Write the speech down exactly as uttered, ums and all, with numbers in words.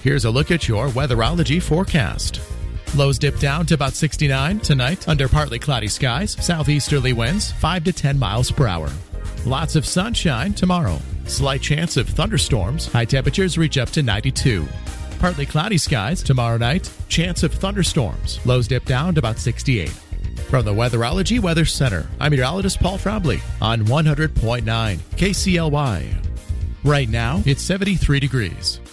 Here's a look at your weatherology forecast. Lows dip down to about sixty-nine tonight under partly cloudy skies, southeasterly winds five to ten miles per hour. Lots of sunshine tomorrow. Slight chance of thunderstorms. High temperatures reach up to ninety-two. Partly cloudy skies tomorrow night. Chance of thunderstorms. Lows dip down to about sixty-eight. From the Weatherology Weather Center, I'm meteorologist Paul Trombley on one hundred point nine K C L Y. Right now, it's seventy-three degrees.